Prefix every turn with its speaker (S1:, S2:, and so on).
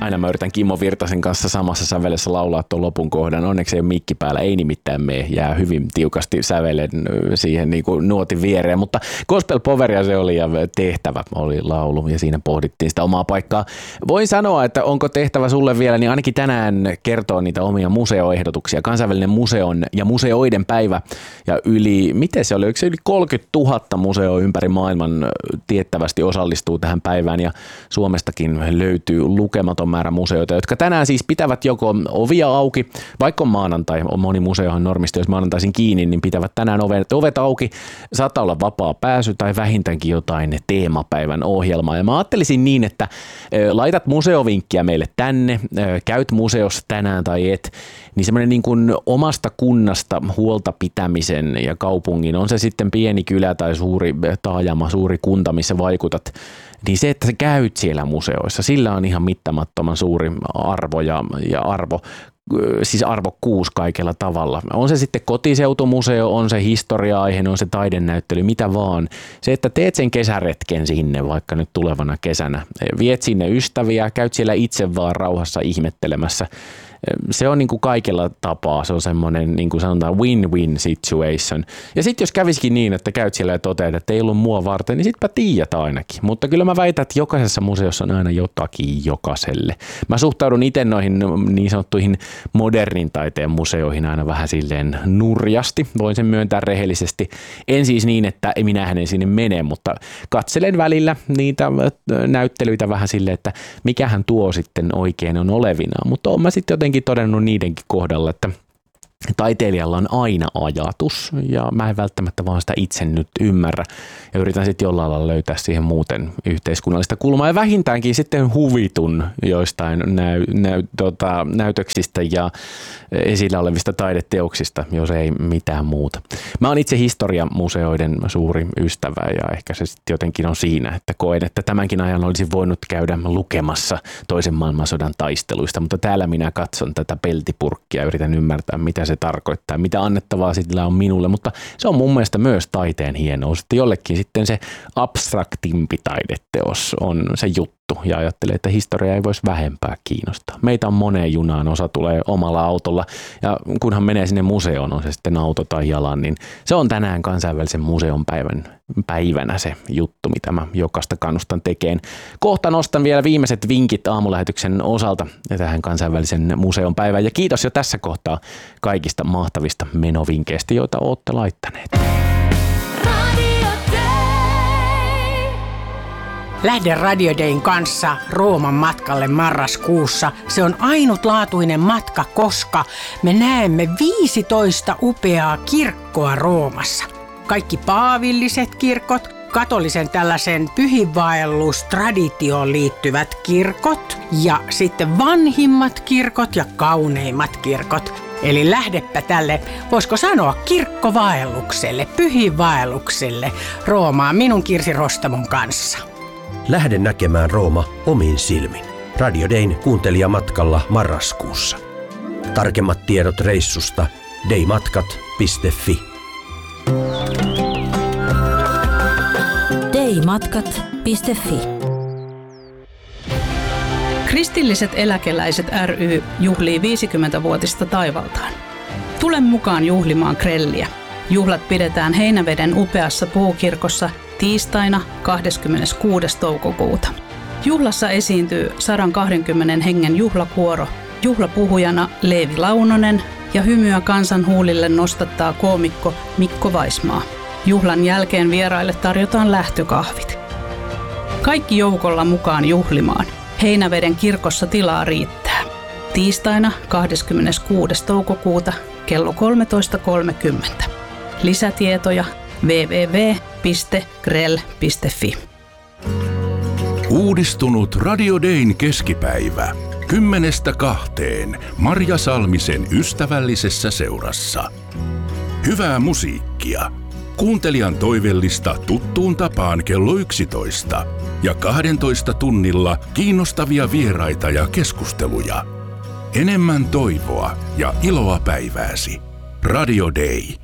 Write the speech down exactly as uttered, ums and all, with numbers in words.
S1: aina mä yritän Kimmo Virtasen kanssa samassa sävelessä laulaa tuon lopun kohdan. Onneksi ei ole mikki päällä, ei nimittäin mene. Jää hyvin tiukasti sävelen siihen niin kuin nuotin viereen, mutta Gospel Poweria se oli ja tehtävä oli laulu ja siinä pohdittiin sitä omaa paikkaa. Voin sanoa, että onko tehtävä sulle vielä, niin ainakin tänään kertoo niitä omia museoehdotuksia. Kansainvälinen museon ja museoiden päivä ja yli, miten se oli, yksi yli kolmekymmentätuhatta museoa ympäri maailman tiettävästi osallistuu tähän päivään ja Suomestakin löytyy lukematon määrä museoita, jotka tänään siis pitävät joko ovia auki, vaikka on maanantai, on moni museohan normisti, jos maanantaisin kiinni, niin pitävät tänään ovet, ovet auki, saattaa olla vapaa pääsy tai vähintäänkin jotain teemapäivän ohjelmaa. Ja mä ajattelisin niin, että laitat museovinkkiä meille tänne, käyt museossa tänään tai et, niin semmoinen niin kuin omasta kunnasta huolta pitämisen ja kaupungin, on se sitten pieni kylä tai suuri taajama, suuri kunta, missä vaikutat, niin se, että sä käyt siellä museoissa, sillä on ihan mittamattoman suuri arvo ja, ja arvo, siis arvokkuus kaikella tavalla. On se sitten kotiseutumuseo, on se historia-aihe, on se taidennäyttely, mitä vaan. Se, että teet sen kesäretken sinne, vaikka nyt tulevana kesänä, viet sinne ystäviä, käyt siellä itse vaan rauhassa ihmettelemässä. Se on niin kuin kaikella tapaa, se on semmoinen niin kuin sanotaan win-win situation. Ja sitten jos kävisikin niin, että käyt siellä ja toteat, että ei ollut mua varten, niin sitpä tiedät ainakin. Mutta kyllä mä väitän, että jokaisessa museossa on aina jotakin jokaiselle. Mä suhtaudun itse noihin niin sanottuihin modernin taiteen museoihin aina vähän silleen nurjasti. Voin sen myöntää rehellisesti. En siis niin, että minä en sinne mene, mutta katselen välillä niitä näyttelyitä vähän silleen, että mikähän tuo sitten oikein on olevinaan. Mutta on mä sitten jotenkin todennut niidenkin kohdalla, että taiteilijalla on aina ajatus ja mä en välttämättä vaan sitä itse nyt ymmärrä ja yritän sitten jollain lailla löytää siihen muuten yhteiskunnallista kulmaa ja vähintäänkin sitten huvitun joistain näy, näy, tota, näytöksistä ja esillä olevista taideteoksista, jos ei mitään muuta. Mä oon itse historiamuseoiden suuri ystävä ja ehkä se sitten jotenkin on siinä, että koen, että tämänkin ajan olisi voinut käydä lukemassa toisen maailmansodan taisteluista, mutta täällä minä katson tätä peltipurkkia ja yritän ymmärtää, mitä se tarkoittaa, mitä annettavaa sillä on minulle, mutta se on mun mielestä myös taiteen hienous, että jollekin sitten se abstraktimpi taideteos on se juttu ja ajattelee, että historia ei voisi vähempää kiinnostaa. Meitä on moneen junaan, osa tulee omalla autolla ja kunhan menee sinne museoon, on se sitten auto tai jalan, niin se on tänään kansainvälisen museon päivän, päivänä se juttu, mitä mä jokaista kannustan tekemään. Kohta nostan vielä viimeiset vinkit aamulähetyksen osalta tähän kansainvälisen museon päivään ja kiitos jo tässä kohtaa kaikista mahtavista menovinkkeistä, joita olette laittaneet.
S2: Lähde Radio Dayn kanssa Rooman matkalle marraskuussa. Se on ainutlaatuinen matka, koska me näemme viisitoista upeaa kirkkoa Roomassa. Kaikki paavilliset kirkot, katolisen tällaisen pyhinvaellustraditioon liittyvät kirkot ja sitten vanhimmat kirkot ja kauneimmat kirkot. Eli lähdepä tälle, voisiko sanoa, kirkkovaellukselle, pyhinvaellukselle Roomaan minun Kirsi Rostamon kanssa.
S3: Lähde näkemään Rooma omin silmin. Radio Dayn kuuntelijamatkalla marraskuussa. Tarkemmat tiedot reissusta daymatkat piste fi.
S4: daymatkat piste fi.
S5: Kristilliset eläkeläiset ry juhlii viisikymmentävuotista taivaltaan. Tule mukaan juhlimaan grelliä. Juhlat pidetään Heinäveden upeassa puukirkossa tiistaina kahdeskymmeneskuudes toukokuuta. Juhlassa esiintyy sata kaksikymmentä hengen juhlakuoro, juhlapuhujana Leevi Launonen ja hymyä kansan huulille nostattaa koomikko Mikko Vaismaa. Juhlan jälkeen vieraille tarjotaan lähtökahvit. Kaikki joukolla mukaan juhlimaan. Heinäveden kirkossa tilaa riittää. Tiistaina kahdeskymmeneskuudes toukokuuta kello kolmetoista kolmekymmentä. Lisätietoja double-u double-u double-u piste grell piste fi.
S6: Uudistunut Radio Dayn keskipäivä. Kymmenestä kahteen Marja Salmisen ystävällisessä seurassa. Hyvää musiikkia. Kuuntelijan toivellista tuttuun tapaan kello yksitoista. Ja kahdentoista tunnilla kiinnostavia vieraita ja keskusteluja. Enemmän toivoa ja iloa päivääsi. Radio Day.